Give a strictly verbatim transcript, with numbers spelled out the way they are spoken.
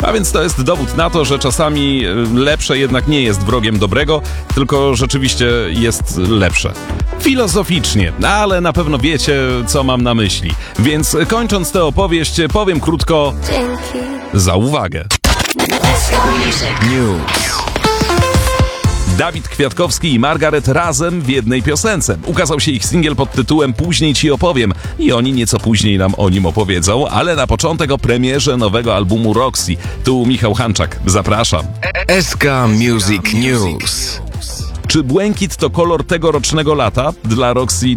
A więc to jest dowód na to, że czasami lepsze jednak nie jest wrogiem dobrego, tylko rzeczywiście jest lepsze. Filozoficznie, ale na pewno wiecie, co mam na myśli. Więc kończąc tę opowieść, powiem krótko: Dzięki. za uwagę. News. Dawid Kwiatkowski i Margaret razem w jednej piosence. Ukazał się ich singiel pod tytułem Później ci opowiem i oni nieco później nam o nim opowiedzą, ale na początek o premierze nowego albumu Roxy. Tu Michał Hanczak, zapraszam. S K Music News. Czy błękit to kolor tegorocznego lata? Dla Roxy